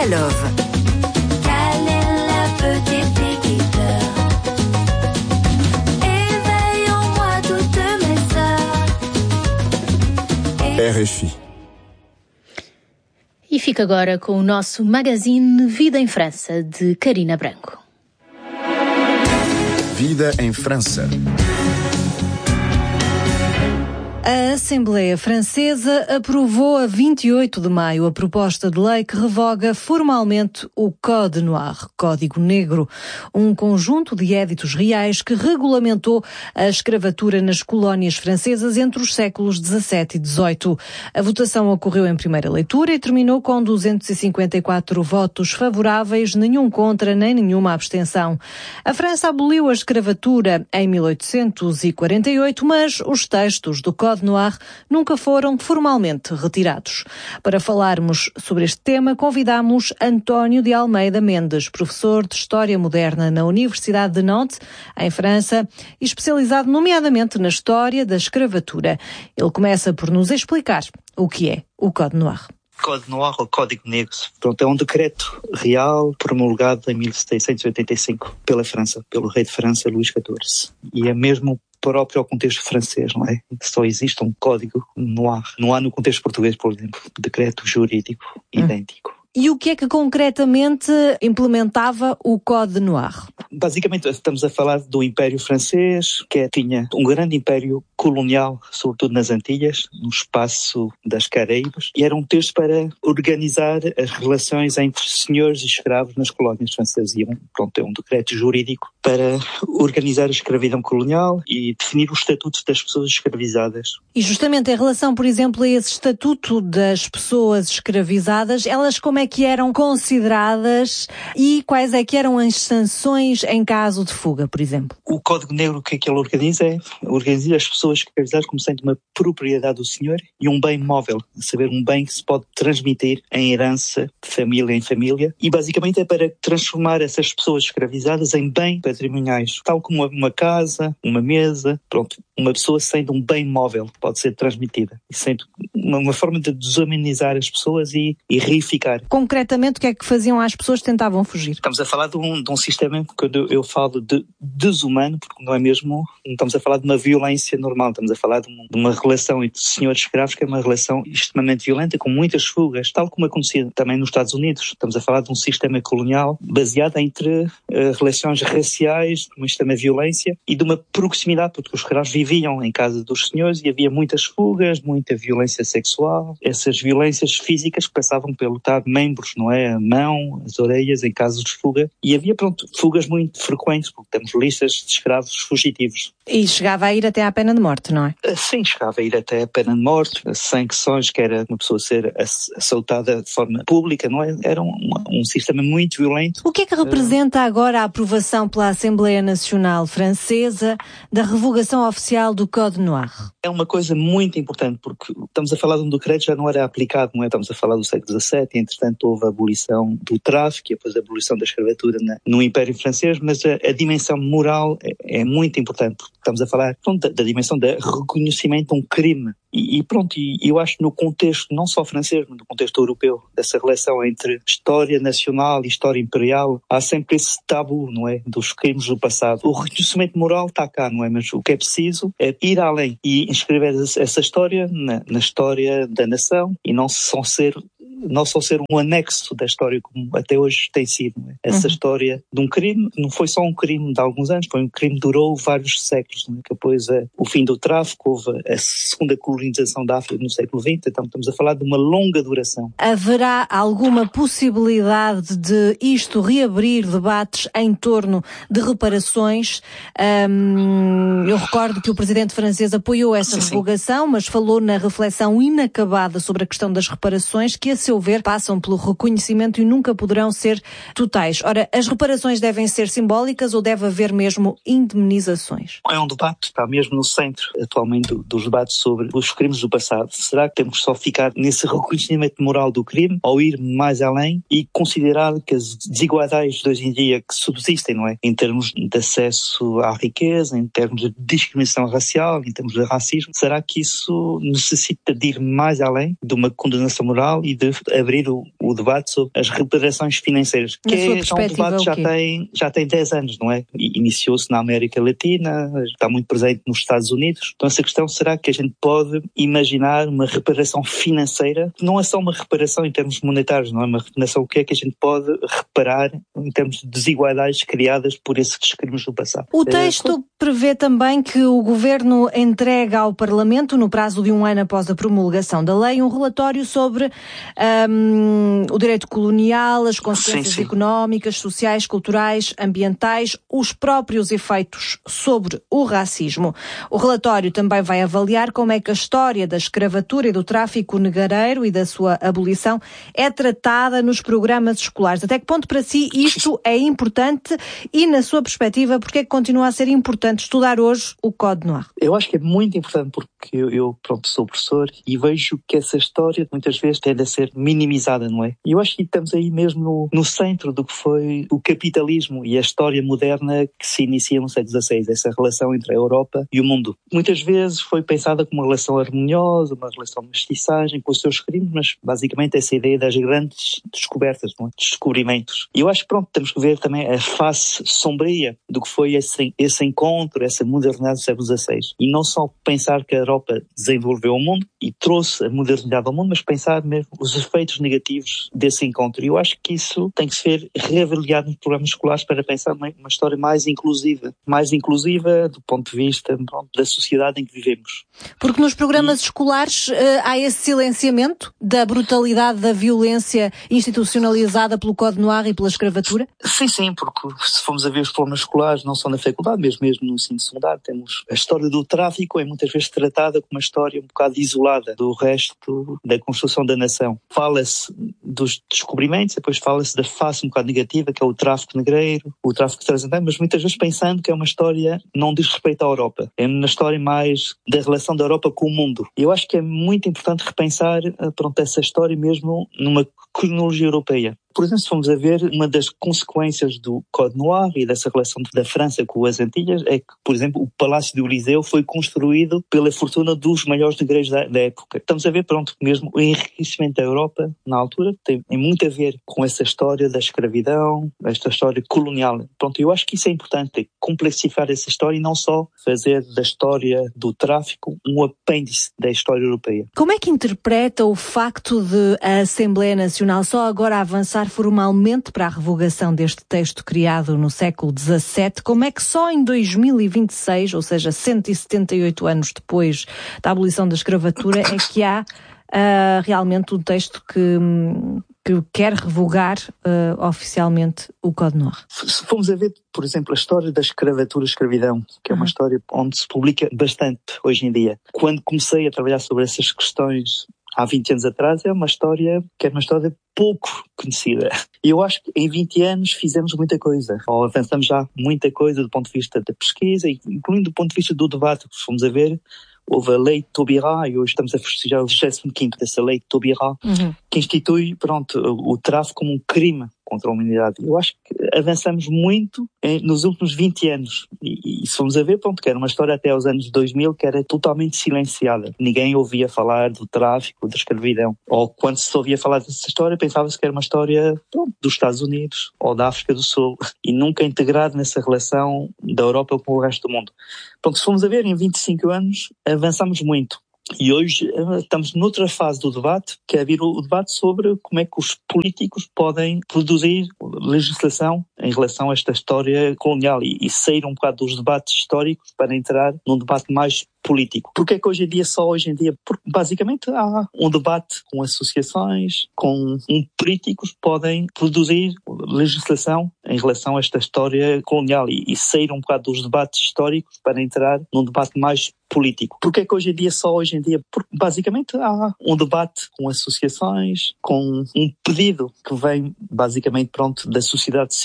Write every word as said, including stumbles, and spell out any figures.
Love. Quelle est la petite équipe? Éveille en moi toutes mes sœurs. R F I. E fica agora com o nosso magazine Vida em França, de Karina Branco. Vida em França. A Assembleia Francesa aprovou a vinte e oito de maio a proposta de lei que revoga formalmente o Code Noir, Código Negro, um conjunto de éditos reais que regulamentou a escravatura nas colónias francesas entre os séculos dezassete e dezoito. A votação ocorreu em primeira leitura e terminou com duzentos e cinquenta e quatro votos favoráveis, nenhum contra nem nenhuma abstenção. A França aboliu a escravatura em mil oitocentos e quarenta e oito, mas os textos do Código Noir nunca foram formalmente retirados. Para falarmos sobre este tema, convidamos António de Almeida Mendes, professor de História Moderna na Universidade de Nantes, em França, e especializado nomeadamente na história da escravatura. Ele começa por nos explicar o que é o Código Noir. Código Noir, ou Código Negro, pronto, é um decreto real promulgado em mil setecentos e oitenta e cinco pela França, pelo rei de França, Luís catorze. E é mesmo próprio ao contexto francês, não é? Só existe um Código Noir. Não há no contexto português, por exemplo, decreto jurídico hum. idêntico. E o que é que concretamente implementava o Código Noir? Basicamente estamos a falar do Império Francês, que tinha um grande império colonial, sobretudo nas Antilhas, no espaço das Caraíbas, e era um texto para organizar as relações entre senhores e escravos nas colónias francesas. E um, pronto, é um decreto jurídico para organizar a escravidão colonial e definir os estatutos das pessoas escravizadas. E justamente em relação, por exemplo, a esse estatuto das pessoas escravizadas, elas como é que eram consideradas e quais é que eram as sanções em caso de fuga, por exemplo? O Código Negro, o que é que ele organiza? É organiza as pessoas escravizadas como sendo uma propriedade do senhor e um bem móvel, a saber, um bem que se pode transmitir em herança de família em família, e basicamente é para transformar essas pessoas escravizadas em bem patrimoniais, tal como uma casa, uma mesa, pronto, uma pessoa sendo um bem móvel pode ser transmitida, sendo uma, uma forma de desumanizar as pessoas e, e reificar. Concretamente, o que é que faziam às pessoas que tentavam fugir? Estamos a falar de um, de um sistema, quando eu falo de desumano, porque não é mesmo, não estamos a falar de uma violência normal, estamos a falar de uma, de uma relação entre senhores escravos que é uma relação extremamente violenta, com muitas fugas, tal como acontecia também nos Estados Unidos. Estamos a falar de um sistema colonial baseado entre uh, relações raciais, uma extrema violência e de uma proximidade, porque os escravos viviam em casa dos senhores e havia muitas fugas, muita violência sexual, essas violências físicas que passavam pelo estar membros, não é? A mão, as orelhas, em casos de fuga. E havia, pronto, fugas muito frequentes, porque temos listas de escravos fugitivos. E chegava a ir até à pena de morte, não é? Sim, chegava a ir até à pena de morte, sanções, que era uma pessoa ser assaltada de forma pública, não é? Era um, um sistema muito violento. O que é que representa agora a aprovação pela Assembleia Nacional Francesa da revogação oficial do Código Noir? É uma coisa muito importante, porque estamos a falar de um decreto que já não era aplicado, não é? Estamos a falar do século dezassete, e entretanto houve a abolição do tráfico e depois a abolição da escravatura na, no Império Francês, mas a, a dimensão moral é, é muito importante, porque estamos a falar pronto, da, da dimensão do reconhecimento de um crime. E, e pronto, e eu acho que no contexto, não só francês, mas no contexto europeu, dessa relação entre história nacional e história imperial, há sempre esse tabu, não é? Dos crimes do passado. O reconhecimento moral está cá, não é? Mas o que é preciso é ir além e inscrever essa história na, na história da nação e não só ser não só ser um anexo da história como até hoje tem sido, não é? Essa uhum. história de um crime, não foi só um crime de alguns anos, foi um crime que durou vários séculos, não é? Depois é, o fim do tráfico, houve a segunda colonização da África no século vinte, então estamos a falar de uma longa duração. Haverá alguma possibilidade de isto reabrir debates em torno de reparações? Um, eu recordo que o presidente francês apoiou essa sim, revogação, sim. mas falou na reflexão inacabada sobre a questão das reparações, que a seu ver passam pelo reconhecimento e nunca poderão ser totais. Ora, as reparações devem ser simbólicas ou deve haver mesmo indemnizações? É um debate, está mesmo no centro atualmente do, dos debates sobre os crimes do passado. Será que temos só ficar nesse reconhecimento moral do crime ou ir mais além e considerar que as desigualdades de hoje em dia que subsistem, não é? Em termos de acesso à riqueza, em termos de discriminação racial, em termos de racismo, será que isso necessita de ir mais além de uma condenação moral e de abrir o, o debate sobre as reparações financeiras, que é, é um debate que já tem, já tem dez anos, não é? Iniciou-se na América Latina, está muito presente nos Estados Unidos. Então essa questão, será que a gente pode imaginar uma reparação financeira? Não é só uma reparação em termos monetários, não é uma reparação, o que é que a gente pode reparar em termos de desigualdades criadas por esses crimes do passado. O texto prevê também que o Governo entrega ao Parlamento, no prazo de um ano após a promulgação da lei, um relatório sobre um, o direito colonial, as consequências sim, sim. económicas, sociais, culturais, ambientais, os próprios efeitos sobre o racismo. O relatório também vai avaliar como é que a história da escravatura e do tráfico negreiro e da sua abolição é tratada nos programas escolares. Até que ponto para si isto é importante e, na sua perspectiva, porque é que continua a ser importante estudar hoje o Código Noir? Eu acho que é muito importante porque eu, eu pronto, sou professor e vejo que essa história muitas vezes tende a ser minimizada, não é? E eu acho que estamos aí mesmo no, no centro do que foi o capitalismo e a história moderna que se inicia no século dezasseis, essa relação entre a Europa e o mundo. Muitas vezes foi pensada como uma relação harmoniosa, uma relação de mestiçagem com os seus crimes, mas basicamente essa ideia das grandes descobertas, não é? Descobrimentos. E eu acho que pronto, temos que ver também a face sombria do que foi esse, esse encontro, essa modernidade do século dezasseis. E não só pensar que a Europa desenvolveu o mundo e trouxe a modernidade ao mundo, mas pensar mesmo os efeitos negativos desse encontro. E eu acho que isso tem que ser reavaliado nos programas escolares para pensar uma, uma história mais inclusiva. Mais inclusiva do ponto de vista pronto, da sociedade em que vivemos. Porque nos programas e... escolares uh, há esse silenciamento da brutalidade, da violência institucionalizada pelo Código Noir e pela escravatura? Sim, sim, porque se formos a ver os programas escolares, não só na faculdade, mesmo, mesmo no ensino secundário, temos a história do tráfico, é muitas vezes tratada como uma história um bocado isolada do resto da construção da nação. Fala-se dos descobrimentos, depois fala-se da face um bocado negativa, que é o tráfico negreiro, o tráfico transatlantic, mas muitas vezes pensando que é uma história não diz respeito à Europa, é uma história mais da relação da Europa com o mundo. E eu acho que é muito importante repensar pronto, essa história mesmo numa cronologia europeia. Por exemplo, se formos a ver, uma das consequências do Código Noir e dessa relação da França com as Antilhas é que, por exemplo, o Palácio do Eliseu foi construído pela fortuna dos maiores negreiros da, da época. Estamos a ver, pronto, mesmo o enriquecimento da Europa, na altura, tem, tem muito a ver com essa história da escravidão, esta história colonial. Pronto, eu acho que isso é importante, é complexificar essa história e não só fazer da história do tráfico um apêndice da história europeia. Como é que interpreta o facto de a Assembleia Nacional só agora avançar formalmente para a revogação deste texto criado no século dezassete, como é que só em dois mil e vinte e seis, ou seja, cento e setenta e oito anos depois da abolição da escravatura, é que há uh, realmente um texto que, que quer revogar uh, oficialmente o Código Noir? Se formos a ver, por exemplo, a história da escravatura e escravidão, que é uma uhum. história onde se publica bastante hoje em dia. Quando comecei a trabalhar sobre essas questões há vinte anos atrás, é uma história que é uma história pouco conhecida. E eu acho que em vinte anos fizemos muita coisa, ou avançamos já muita coisa do ponto de vista da pesquisa, incluindo do ponto de vista do debate que fomos a ver. Houve a Lei de Taubira e hoje estamos a festejar o vigésimo quinto dessa Lei de Taubira, uhum. que institui pronto, o tráfico como um crime contra a humanidade. Eu acho que avançamos muito eh, nos últimos vinte anos. E, e se formos a ver, pronto, que era uma história até aos anos dois mil que era totalmente silenciada. Ninguém ouvia falar do tráfico, da escravidão. Ou quando se ouvia falar dessa história, pensava-se que era uma história pronto, dos Estados Unidos ou da África do Sul. E nunca integrado nessa relação da Europa com o resto do mundo. Pronto, se formos a ver, em vinte e cinco anos, avançamos muito. E hoje estamos noutra fase do debate, que é vir o debate sobre como é que os políticos podem produzir legislação em relação a esta história colonial e, e sair um bocado dos debates históricos para entrar num debate mais político. Porque é que hoje em dia, só hoje em dia, porque basicamente há um debate com associações, com um, políticos que podem produzir legislação em relação a esta história colonial e, e sair um bocado dos debates históricos para entrar num debate mais político. Porque é que hoje em dia, só hoje em dia, porque basicamente há um debate com associações, com um pedido que vem basicamente pronto da sociedade